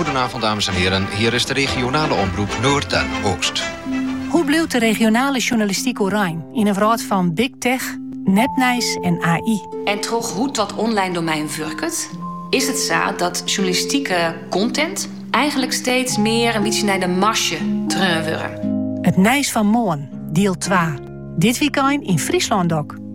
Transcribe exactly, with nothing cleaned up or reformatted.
Goedenavond, dames en heren. Hier is de regionale omroep Noord en Oost. Hoe blijft de regionale journalistiek oranje in een wereld van big tech, nepnieuws en A I? En toch hoe dat online domein werkt, is het zo dat journalistieke content eigenlijk steeds meer een beetje naar de masje terugwerkt. Het Nijs van Moorn, deel twee. Dit weekend in Friesland ook.